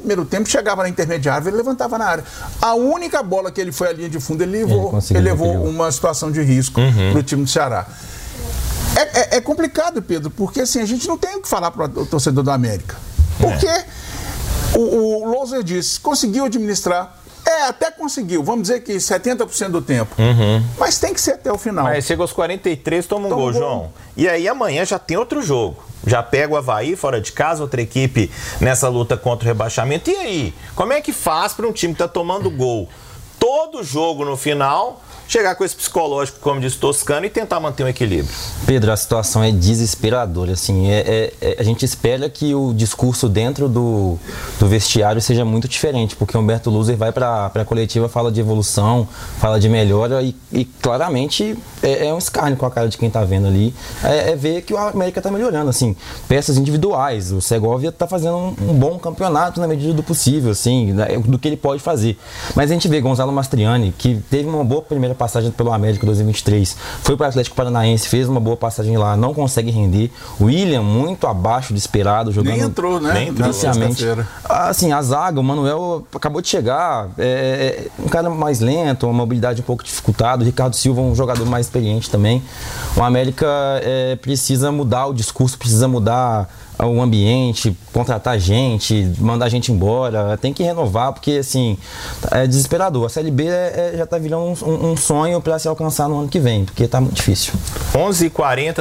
primeiro tempo, chegava na intermediária, ele levantava na área. A única bola que ele foi à linha de fundo, ele levou uma situação de risco para o time do Ceará. É complicado, Pedro, porque assim, a gente não tem o que falar para o torcedor do América. Porque o Louser disse, conseguiu administrar. Até conseguiu, vamos dizer que 70% do tempo. Mas tem que ser até o final. Mas chega aos 43, toma um gol, João. E aí amanhã já tem outro jogo. Já pega o Avaí fora de casa, outra equipe nessa luta contra o rebaixamento. E aí? Como é que faz para um time que está tomando gol todo jogo no final chegar com esse psicológico, como disse Toscano, e tentar manter um equilíbrio? Pedro, a situação é desesperadora. Assim, a gente espera que o discurso dentro do vestiário seja muito diferente, porque o Humberto Louser vai para a coletiva, fala de evolução, fala de melhora e claramente é um escárnio com a cara de quem está vendo ali. Ver que o América está melhorando, assim, peças individuais. O Segovia está fazendo um bom campeonato na medida do possível, assim, do que ele pode fazer. Mas a gente vê Gonzalo Mastriani, que teve uma boa primeira passagem pelo América 2023, foi para o Atlético Paranaense, fez uma boa passagem lá, não consegue render. O William, muito abaixo do esperado, jogando... Nem entrou, né? Nem entrou. Assim, a zaga, o Manuel acabou de chegar, um cara mais lento, uma mobilidade um pouco dificultada. O Ricardo Silva, um jogador mais experiente também. O América precisa mudar o discurso, precisa mudar o ambiente, contratar gente, mandar gente embora, tem que renovar, porque assim, é desesperador. A Série B já está virando um sonho para se alcançar no ano que vem, porque está muito difícil. 11h40,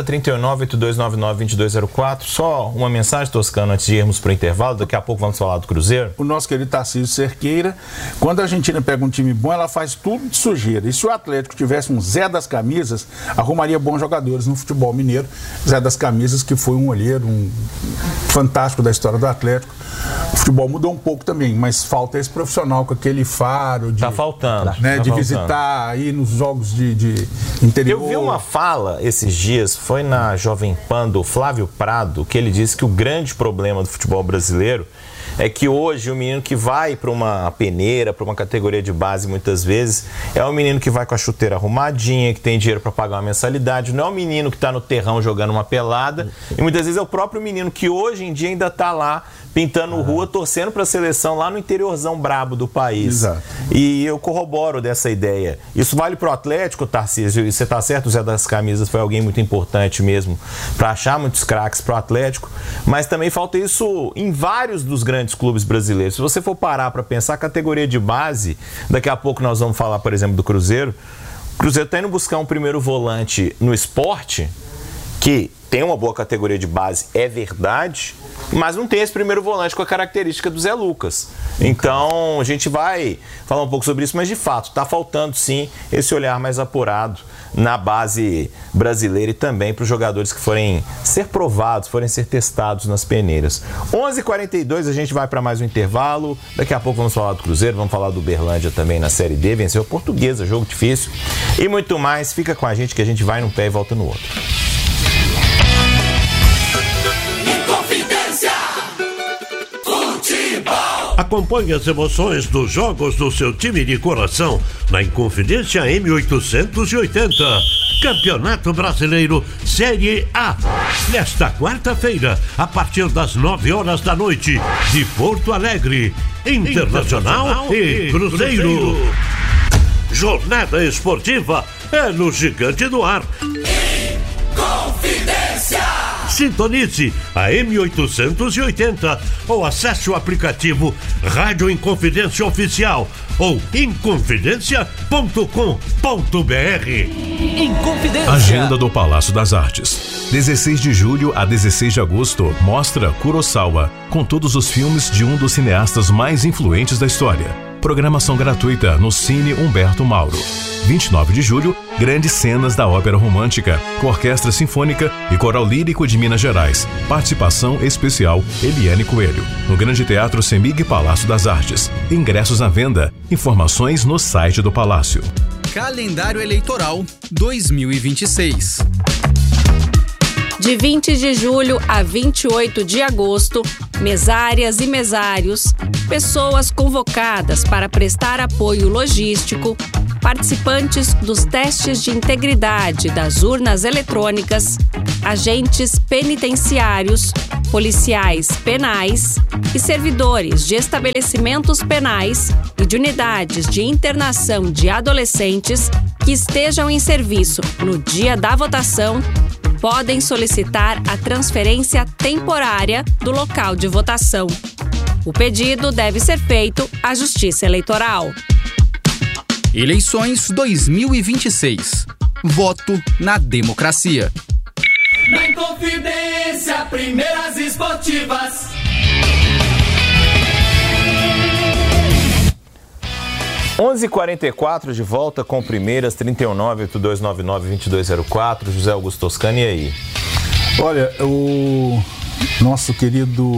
3982992204. Só uma mensagem, Toscano, antes de irmos para o intervalo. Daqui a pouco vamos falar do Cruzeiro. O nosso querido Tarcísio Cerqueira, quando a Argentina pega um time bom, ela faz tudo de sujeira. E se o Atlético tivesse um Zé das Camisas, arrumaria bons jogadores no futebol mineiro. Zé das Camisas, que foi um olheiro, fantástico da história do Atlético. O futebol mudou um pouco também, mas falta esse profissional com aquele faro de, tá faltando, né, de visitar aí nos jogos de interior. Eu vi uma fala esses dias, foi na Jovem Pan do Flávio Prado, que ele disse que o grande problema do futebol brasileiro é que hoje o menino que vai para uma peneira, para uma categoria de base, muitas vezes, é o menino que vai com a chuteira arrumadinha, que tem dinheiro para pagar uma mensalidade, não é o menino que está no terrão jogando uma pelada, e muitas vezes é o próprio menino que hoje em dia ainda está lá pintando rua, torcendo para a seleção lá no interiorzão brabo do país. Exato. E eu corroboro dessa ideia. Isso vale para o Atlético, Tarcísio, e você está certo, o Zé das Camisas foi alguém muito importante mesmo para achar muitos craques para o Atlético, mas também falta isso em vários dos grandes clubes brasileiros. Se você for parar para pensar a categoria de base, daqui a pouco nós vamos falar, por exemplo, do Cruzeiro. O Cruzeiro está indo buscar um primeiro volante no Sport, que tem uma boa categoria de base, é verdade, mas não tem esse primeiro volante com a característica do Zé Lucas. Então, a gente vai falar um pouco sobre isso, mas de fato, está faltando sim esse olhar mais apurado na base brasileira e também para os jogadores que forem ser provados, forem ser testados nas peneiras. 11h42, a gente vai para mais um intervalo. Daqui a pouco vamos falar do Cruzeiro, vamos falar do Uberlândia também na Série D, venceu a Portuguesa, jogo difícil e muito mais. Fica com a gente que a gente vai num pé e volta no outro. Acompanhe as emoções dos jogos do seu time de coração na Inconfidência M880. Campeonato Brasileiro Série A. Nesta quarta-feira, a partir das 9 horas da noite, de Porto Alegre, Internacional e Cruzeiro. Jornada esportiva é no Gigante do Ar. Inconfidência! Sintonize a M880 ou acesse o aplicativo Rádio Inconfidência Oficial ou inconfidencia.com.br. Inconfidência. Agenda do Palácio das Artes. 16 de julho a 16 de agosto, mostra Kurosawa, com todos os filmes de um dos cineastas mais influentes da história. Programação gratuita no Cine Humberto Mauro. 29 de julho, grandes cenas da ópera romântica, com Orquestra Sinfônica e Coral Lírico de Minas Gerais. Participação especial Eliane Coelho. No Grande Teatro Semig Palácio das Artes. Ingressos à venda. Informações no site do Palácio. Calendário Eleitoral 2026. De 20 de julho a 28 de agosto, mesárias e mesários, pessoas convocadas para prestar apoio logístico, participantes dos testes de integridade das urnas eletrônicas, agentes penitenciários, policiais penais e servidores de estabelecimentos penais e de unidades de internação de adolescentes que estejam em serviço no dia da votação podem solicitar a transferência temporária do local de votação. O pedido deve ser feito à Justiça Eleitoral. Eleições 2026. Voto na democracia. Na Inconfidência, primeiras esportivas. Onze 11h44 de volta com primeiras 31982992204. José Augusto Toscani, e aí? Olha, o nosso querido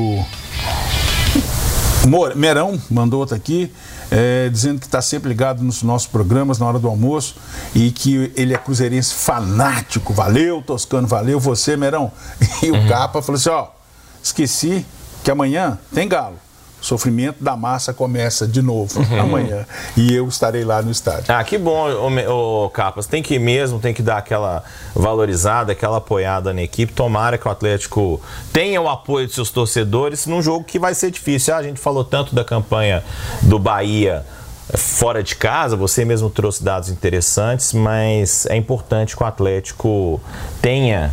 Merão mandou outro aqui, dizendo que está sempre ligado nos nossos programas na hora do almoço e que ele é cruzeirense fanático. Valeu, Toscano, valeu você, Merão. E o Capa falou assim, esqueci que amanhã tem Galo. O sofrimento da massa começa de novo amanhã. E eu estarei lá no estádio. Ah, que bom, ô Capas. Tem que ir mesmo, tem que dar aquela valorizada, aquela apoiada na equipe. Tomara que o Atlético tenha o apoio de seus torcedores num jogo que vai ser difícil. A gente falou tanto da campanha do Bahia fora de casa, você mesmo trouxe dados interessantes, mas é importante que o Atlético tenha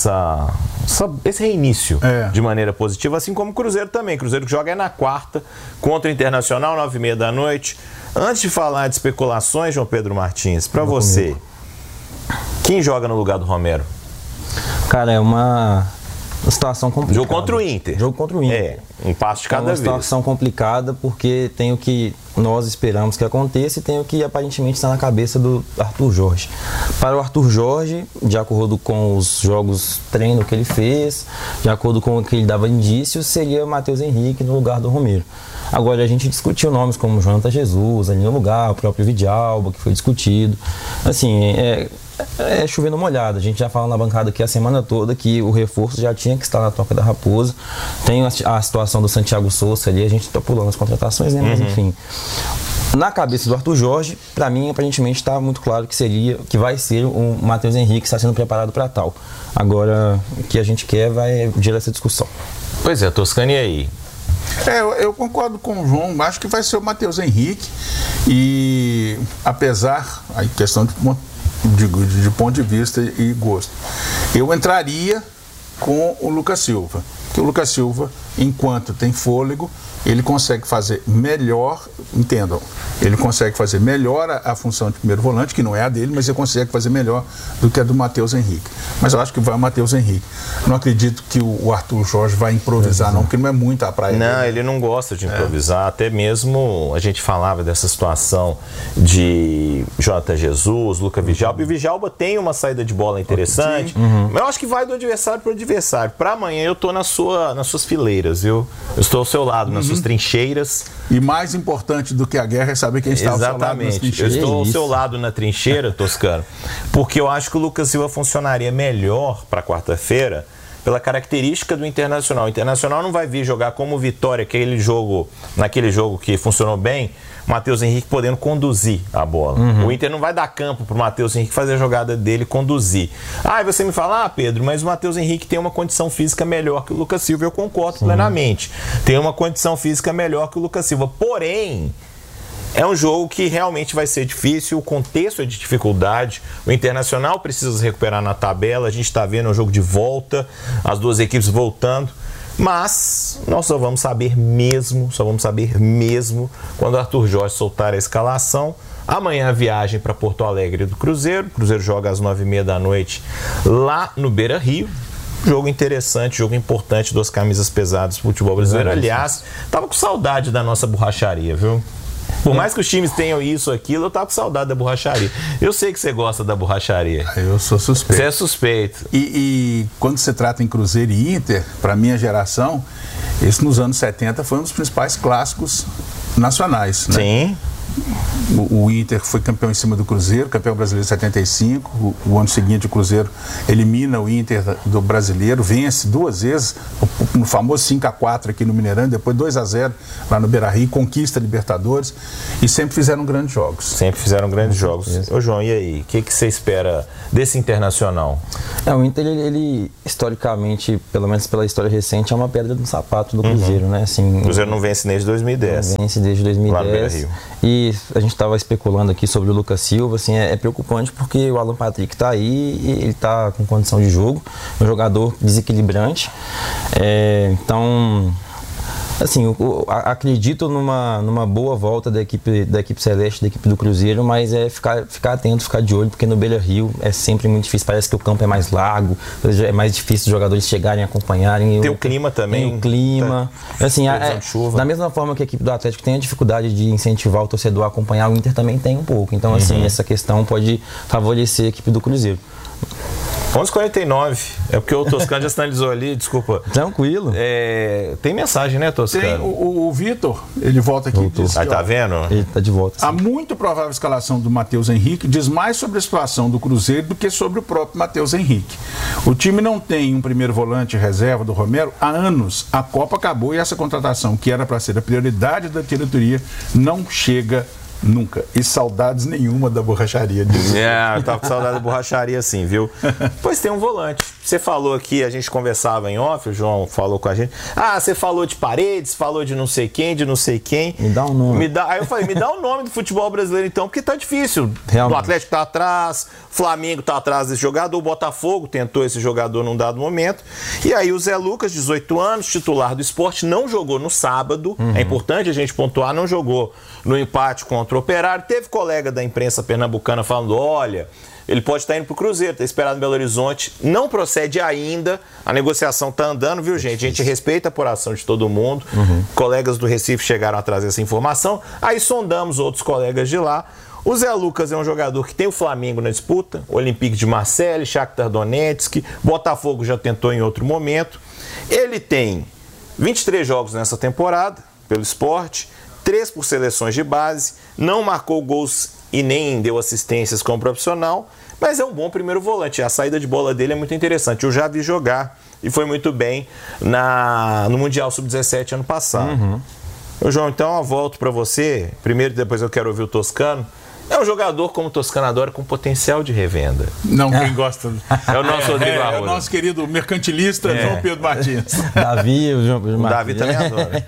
esse reinício de maneira positiva, assim como o Cruzeiro também. O Cruzeiro que joga na quarta contra o Internacional, 9h30 da noite. Antes de falar de especulações, João Pedro Martins, para você, quem joga no lugar do Romero? Cara, é uma situação complicada. Jogo contra o Inter. Jogo contra o Inter. Um passo de cada vez. É uma situação complicada porque tem o que nós esperamos que aconteça e tem o que aparentemente está na cabeça do Arthur Jorge. Para o Arthur Jorge, de acordo com os jogos treino que ele fez, de acordo com o que ele dava indícios, seria Matheus Henrique no lugar do Romero. Agora, a gente discutiu nomes como Jonathan Jesus ali no lugar, o próprio Vidalba, que foi discutido. Assim, é chovendo molhado. A gente já fala na bancada aqui a semana toda que o reforço já tinha que estar na Toca da Raposa. Tem a situação do Santiago Souza ali, a gente está pulando as contratações, né? Mas enfim. Na cabeça do Arthur Jorge, para mim, aparentemente está muito claro que vai ser o Matheus Henrique, que está sendo preparado para tal. Agora, o que a gente quer vai gerar essa discussão. Pois é, Toscani, e aí? Eu concordo com o João, acho que vai ser o Matheus Henrique e apesar, aí questão de ponto de vista e gosto, eu entraria com o Lucas Silva, porque o Lucas Silva, enquanto tem fôlego, ele consegue fazer melhor, entendam, ele consegue fazer melhor a função de primeiro volante, que não é a dele, mas ele consegue fazer melhor do que a do Matheus Henrique. Mas eu acho que vai o Matheus Henrique. Não acredito que o Arthur Jorge vai improvisar, não, porque não é muito a praia dele. Não, ele não gosta de improvisar, até mesmo a gente falava dessa situação de Jonathan Jesus, Lucas Vidalba, e o Vidalba tem uma saída de bola interessante, mas eu acho que vai do adversário para o adversário. Para amanhã eu estou nas suas fileiras, viu? Eu estou ao seu lado, nas suas trincheiras. E mais importante do que a guerra é saber quem está ao seu lado nas trincheiras. Eu estou ao seu lado na trincheira, Toscano, porque eu acho que o Lucas Silva funcionaria melhor para quarta-feira pela característica do Internacional. O Internacional não vai vir jogar como Vitória, naquele jogo que funcionou bem, o Matheus Henrique podendo conduzir a bola. O Inter não vai dar campo para o Matheus Henrique fazer a jogada dele e conduzir. Aí você me fala, Pedro, mas o Matheus Henrique tem uma condição física melhor que o Lucas Silva. Eu concordo plenamente. Tem uma condição física melhor que o Lucas Silva. Porém, é um jogo que realmente vai ser difícil, o contexto é de dificuldade, o Internacional precisa se recuperar na tabela, a gente está vendo um jogo de volta, as duas equipes voltando, mas nós só vamos saber mesmo quando o Arthur Jorge soltar a escalação. Amanhã a viagem para Porto Alegre do Cruzeiro, o Cruzeiro joga às 9h30 da noite lá no Beira-Rio. Jogo interessante, jogo importante, duas camisas pesadas do futebol brasileiro. Aliás, tava com saudade da nossa borracharia, viu? Por mais que os times tenham isso, aquilo, eu tava com saudade da borracharia. Eu sei que você gosta da borracharia. Eu sou suspeito. Você é suspeito. E quando se trata em Cruzeiro e Inter, para minha geração, esse nos anos 70 foi um dos principais clássicos nacionais, né? Sim. O Inter foi campeão em cima do Cruzeiro, campeão brasileiro em 75. O ano seguinte o Cruzeiro elimina o Inter do brasileiro, vence 2 vezes, no famoso 5-4 aqui no Mineirão, depois 2-0 lá no Beira-Rio, conquista a Libertadores, e sempre fizeram grandes jogos. Sempre fizeram grandes jogos. Ô João, e aí? O que você espera desse Internacional? O Inter, ele historicamente, pelo menos pela história recente, é uma pedra no sapato do Cruzeiro, né? Assim, o Cruzeiro não vence desde 2010. Não vence desde 2010. Lá no Beira-Rio. E a gente estava especulando aqui sobre o Lucas Silva, assim, é preocupante porque o Alan Patrick está aí e ele está com condição de jogo, é um jogador desequilibrante. Então, assim, acredito numa boa volta da equipe celeste, da equipe do Cruzeiro, mas ficar atento, ficar de olho, porque no Beira-Rio é sempre muito difícil, parece que o campo é mais largo, é mais difícil os jogadores chegarem, acompanharem. Tem o clima também. Tem o clima. Assim, da mesma forma que a equipe do Atlético tem a dificuldade de incentivar o torcedor a acompanhar, o Inter também tem um pouco. Então, assim, essa questão pode favorecer a equipe do Cruzeiro. 11h49, é porque o Toscano já sinalizou ali, desculpa. Tranquilo. Tem mensagem, né, Toscano? Tem o Vitor, ele volta aqui e diz que, tá vendo? Ele tá de volta. A muito provável escalação do Matheus Henrique diz mais sobre a situação do Cruzeiro do que sobre o próprio Matheus Henrique. O time não tem um primeiro volante reserva do Romero há anos. A Copa acabou e essa contratação, que era para ser a prioridade da diretoria, não chega nunca. E saudades nenhuma da borracharia. Eu tava com saudade da borracharia sim, viu? Pois tem um volante. Você falou aqui, a gente conversava em off, o João falou com a gente. Você falou de Paredes, falou de não sei quem. Me dá um nome. Aí eu falei, me dá o nome do futebol brasileiro então, porque tá difícil. Realmente. O Atlético tá atrás, o Flamengo tá atrás desse jogador, o Botafogo tentou esse jogador num dado momento. E aí o Zé Lucas, 18 anos, titular do Sport, não jogou no sábado. É importante a gente pontuar, não jogou no empate contra o Operário. Teve colega da imprensa pernambucana falando, olha, ele pode estar indo para o Cruzeiro, está esperado em Belo Horizonte, não procede ainda, a negociação está andando, viu, gente? A gente respeita a apuração de todo mundo, colegas do Recife chegaram a trazer essa informação, aí sondamos outros colegas de lá. O Zé Lucas é um jogador que tem o Flamengo na disputa, Olympique de Marseille, Shakhtar Donetsk, Botafogo já tentou em outro momento. Ele tem 23 jogos nessa temporada pelo Sport, 3 por seleções de base, não marcou gols e nem deu assistências como profissional, mas é um bom primeiro volante. A saída de bola dele é muito interessante. Eu já vi jogar e foi muito bem no Mundial Sub-17 ano passado. João, então eu volto para você. Primeiro, depois eu quero ouvir o Toscano. É um jogador, como o Toscano adora, com potencial de revenda. Não, quem gosta. É o nosso Rodrigo Arruda. É o nosso querido mercantilista João Pedro Martins. Davi, o João Pedro Martins. Davi também adora.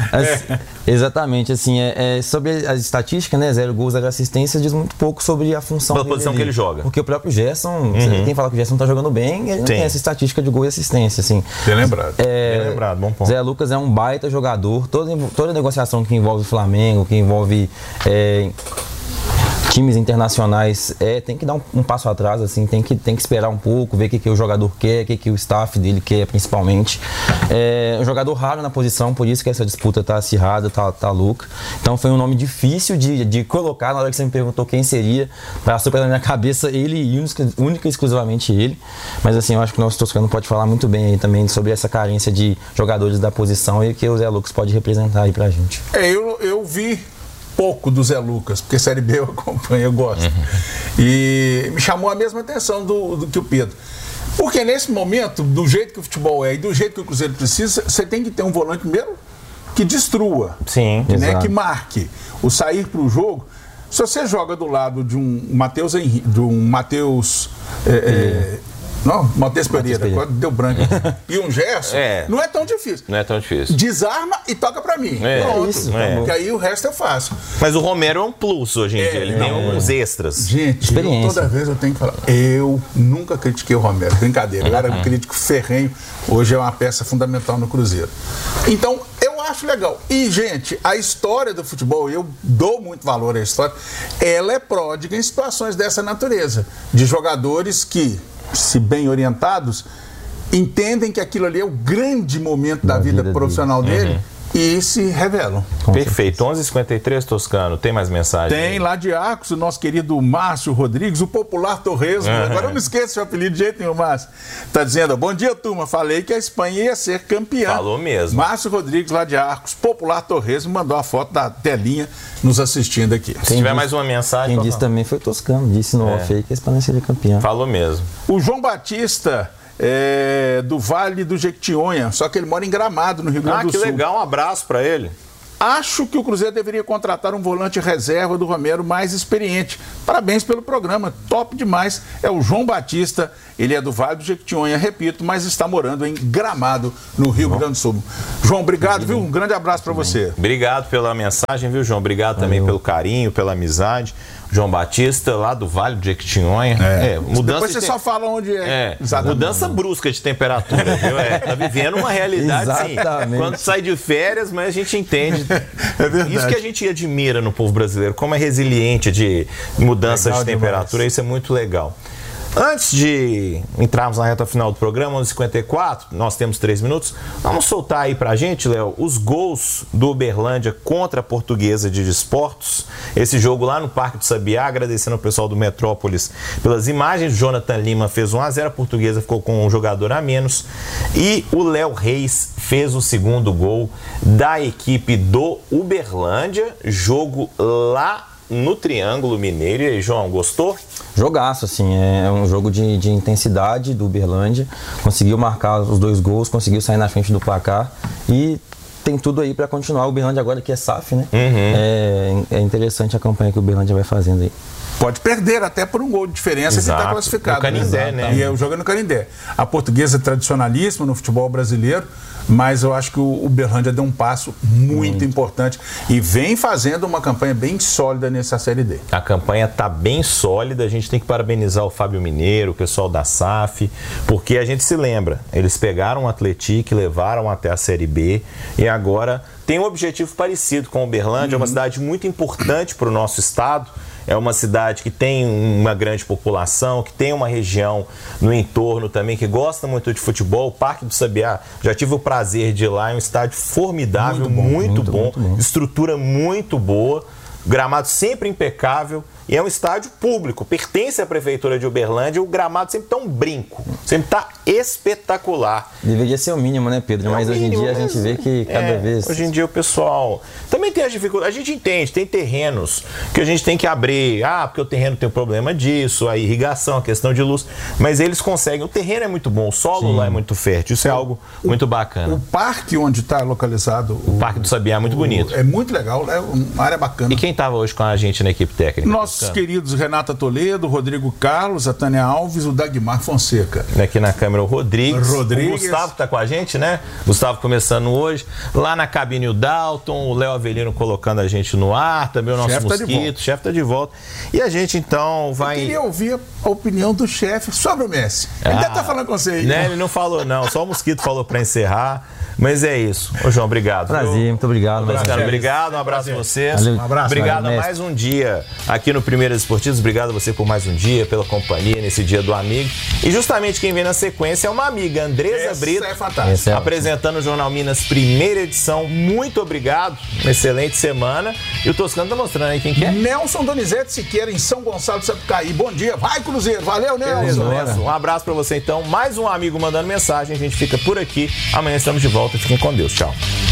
Exatamente, assim, sobre a estatística, né, 0 gols, 0 assistências, diz muito pouco sobre a função dele. A posição que ele joga. Porque o próprio Gerson, quem fala que o Gerson tá jogando bem, ele não tem essa estatística de gol e assistência, assim. Bem lembrado. Bem lembrado, bom ponto. Zé Lucas é um baita jogador, toda negociação que envolve o Flamengo, que envolve times internacionais, tem que dar um passo atrás, assim, tem que esperar um pouco, ver o que o jogador quer, o que o staff dele quer, principalmente. É um jogador raro na posição, por isso que essa disputa tá acirrada, tá louca. Então foi um nome difícil de colocar. Na hora que você me perguntou quem seria, passou pela minha cabeça ele e única e exclusivamente ele. Mas assim, eu acho que o nosso Toscano pode falar muito bem aí também sobre essa carência de jogadores da posição e que o Zé Lucas pode representar aí pra gente. Eu vi pouco do Zé Lucas, porque Série B eu acompanho, eu gosto. E me chamou a mesma atenção do que o Pedro. Porque nesse momento, do jeito que o futebol é e do jeito que o Cruzeiro precisa, você tem que ter um volante primeiro que destrua. Sim, né, que marque. O sair para o jogo. Se você joga do lado de um Matheus Henrique, de um Matheus... Matheus Pereira, agora deu branco. E um Gerson, não é tão difícil. Não é tão difícil. Desarma e toca pra mim. Pronto. Isso, porque aí o resto eu faço. Mas o Romero é um plus hoje em dia. Ele tem uns extras. Gente, toda vez eu tenho que falar. Eu nunca critiquei o Romero. Brincadeira. Eu era um crítico ferrenho. Hoje é uma peça fundamental no Cruzeiro. Então, eu acho legal. E, gente, a história do futebol, eu dou muito valor à história, ela é pródiga em situações dessa natureza. De jogadores que, se bem orientados, entendem que aquilo ali é o grande momento da vida profissional dele e se revelam. Perfeito. 11h53, Toscano. Tem mais mensagem? Tem lá de Arcos, o nosso querido Márcio Rodrigues, o popular Torresmo. Agora eu não esqueço seu apelido de jeito nenhum, Márcio. Tá dizendo, bom dia, turma. Falei que a Espanha ia ser campeã. Falou mesmo. Márcio Rodrigues, lá de Arcos, popular Torresmo, mandou a foto da telinha nos assistindo aqui. Se tiver mais uma mensagem... Quem disse também foi o Toscano. Disse no off aí que a Espanha seria campeã. Falou mesmo. O João Batista... do Vale do Jequitinhonha, só que ele mora em Gramado, no Rio Grande do Sul. Ah, que legal, um abraço para ele. Acho que o Cruzeiro deveria contratar um volante reserva do Romero mais experiente. Parabéns pelo programa, top demais. É o João Batista, ele é do Vale do Jequitinhonha, repito, mas está morando em Gramado, no Rio Grande do Sul. João, obrigado, viu? Um grande abraço para você. Obrigado pela mensagem, viu, João? Obrigado também pelo carinho, pela amizade. João Batista, lá do Vale do Jequitinhonha. Mudança. Depois você só fala onde é. Mudança brusca de temperatura, viu? Tá vivendo uma realidade, sim. Quando sai de férias, mas a gente entende. É verdade. Isso que a gente admira no povo brasileiro, como é resiliente de mudanças de temperatura, isso é muito legal. Antes de entrarmos na reta final do programa, 11h54, nós temos 3 minutos. Vamos soltar aí pra gente, Léo, os gols do Uberlândia contra a Portuguesa de Desportos. Esse jogo lá no Parque do Sabiá, agradecendo ao pessoal do Metrópolis pelas imagens. Jonathan Lima fez 1-0, a Portuguesa ficou com um jogador a menos. E o Léo Reis fez o segundo gol da equipe do Uberlândia. Jogo lá no Triângulo Mineiro. E aí, João, gostou? Jogaço, assim, é um jogo de intensidade do Uberlândia, conseguiu marcar os 2 gols, conseguiu sair na frente do placar e tem tudo aí para continuar. O Uberlândia agora que é SAF, né? É interessante a campanha que o Uberlândia vai fazendo aí. Pode perder até por um gol de diferença. Exato. Que está classificado. No Canindé, né? E o jogo é no Canindé. A Portuguesa é tradicionalíssima no futebol brasileiro, mas eu acho que o Uberlândia deu um passo muito importante e vem fazendo uma campanha bem sólida nessa Série D. A campanha está bem sólida, a gente tem que parabenizar o Fábio Mineiro, o pessoal da SAF, porque a gente se lembra, eles pegaram o Atlético, levaram até a Série B e agora tem um objetivo parecido com o Uberlândia, é uma cidade muito importante para o nosso estado. É uma cidade que tem uma grande população, que tem uma região no entorno também, que gosta muito de futebol. O Parque do Sabiá, já tive o prazer de ir lá, é um estádio formidável, muito bom. Estrutura muito boa, gramado sempre impecável. E é um estádio público, pertence à Prefeitura de Uberlândia, o gramado sempre tá um brinco, sempre tá espetacular. Deveria ser o mínimo, né, Pedro? Mas hoje em dia a gente vê que cada vez... Hoje em dia o pessoal também tem as dificuldades, a gente entende, tem terrenos que a gente tem que abrir, porque o terreno tem um problema disso, a irrigação, a questão de luz, mas eles conseguem, o terreno é muito bom, o solo lá é muito fértil, isso é algo muito bacana. O parque onde está localizado... O Parque do Sabiá é muito bonito. É muito legal, é uma área bacana. E quem estava hoje com a gente na equipe técnica? Nossos queridos Renata Toledo, Rodrigo Carlos, a Tânia Alves, o Dagmar Fonseca. Aqui na câmera o Rodrigues. O Gustavo está com a gente, né? Gustavo começando hoje. Lá na cabine o Dalton, o Léo Avelino colocando a gente no ar, também o nosso Mosquito, o chefe está de volta. E a gente então vai... Eu queria ouvir a opinião do chefe sobre o Messi. Ele deve estar falando com você aí. Né? Ele não falou não, só o Mosquito falou para encerrar. Mas é isso. Ô, João, obrigado. Prazer, muito obrigado. Obrigado, um abraço a vocês. Valeu. Um abraço. Obrigado a mais um dia aqui no Primeiras Esportivas. Obrigado a você por mais um dia, pela companhia nesse dia do amigo. E justamente quem vem na sequência é uma amiga, Andresa Brito. É fantástico. Apresentando o Jornal Minas, primeira edição. Muito obrigado. Uma excelente semana. E o Toscano tá mostrando aí quem que é. Nelson Donizete Siqueira, em São Gonçalo de Sapucaí. Bom dia. Vai, Cruzeiro. Valeu, Nelson. Um abraço pra você, então. Mais um amigo mandando mensagem. A gente fica por aqui. Amanhã estamos de volta. Fiquem com Deus. Tchau.